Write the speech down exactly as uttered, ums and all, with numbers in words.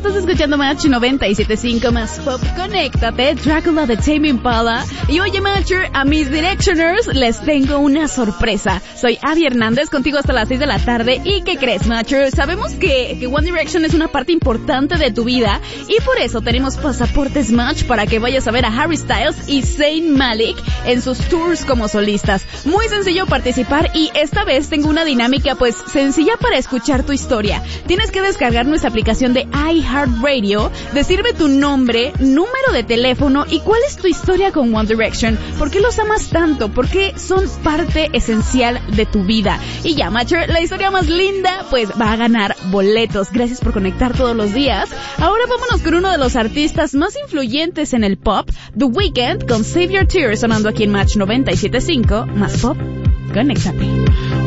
estás escuchando Match noventa y siete punto cinco más Pop. Conéctate, Drácula de Tame Impala. Y oye, Matcher, a mis Directioners les tengo una sorpresa. Soy Abby Hernández, contigo hasta las seis de la tarde. ¿Y qué crees, Matcher? Sabemos que, que One Direction es una parte importante de tu vida y por eso tenemos pasaportes Match para que vayas a ver a Harry Styles y Zayn Malik en sus tours como solistas. Muy sencillo participar y esta vez tengo una dinámica pues sencilla para escuchar tu historia. Tienes que descargar nuestra aplicación de iHeartRadio, decirme tu nombre, número de teléfono y cuál es tu historia con One Direction. ¿Por qué los amas tanto? ¿Por qué son parte esencial de tu vida? Y ya, Matcher, la historia más linda pues va a ganar boletos. Gracias por conectar todos los días. Ahora vámonos con uno de los artistas más influyentes en el pop, The Weeknd, con Save Your Tears, sonando aquí en Match noventa y siete punto cinco más Pop. Conéctate.